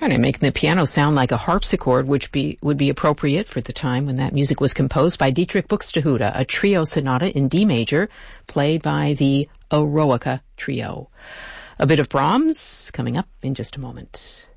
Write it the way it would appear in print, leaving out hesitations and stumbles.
kind of making the piano sound like a harpsichord, which would be appropriate for the time when that music was composed by Dietrich Buxtehude, a trio sonata in D major, played by the Eroica Trio. A bit of Brahms coming up in just a moment.